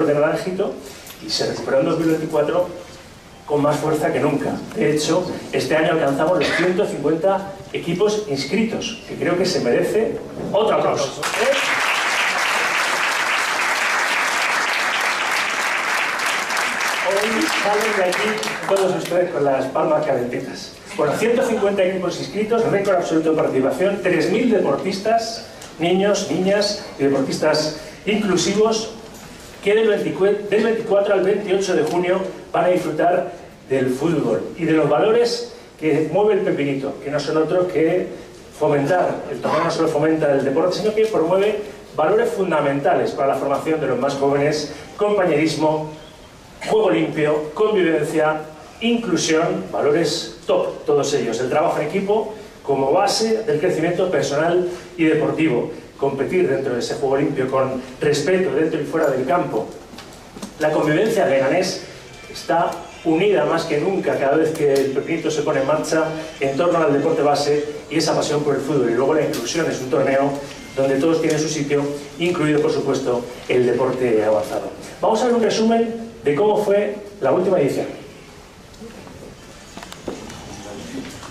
de Naranjito y se recuperó en 2024 con más fuerza que nunca. De hecho, este año alcanzamos los 150 equipos inscritos, que creo que se merece otro aplauso. Hoy salen de aquí todos ustedes con las palmas calentitas. Bueno, 150 equipos inscritos, récord absoluto de participación, 3.000 deportistas, niños, niñas y deportistas inclusivos, que del 24 al 28 de junio van a disfrutar del fútbol y de los valores que mueve el Pepinito, que no son otros que fomentar. El torneo no solo fomenta el deporte, sino que promueve valores fundamentales para la formación de los más jóvenes: compañerismo, juego limpio, convivencia, inclusión, valores top, todos ellos. El trabajo en equipo como base del crecimiento personal y deportivo. Competir dentro de ese juego limpio con respeto dentro y fuera del campo. La convivencia de Leganés está unida más que nunca cada vez que el Pepinito se pone en marcha en torno al deporte base y esa pasión por el fútbol. Y luego la inclusión es un torneo donde todos tienen su sitio, incluido por supuesto el deporte avanzado. Vamos a ver un resumen de cómo fue la última edición.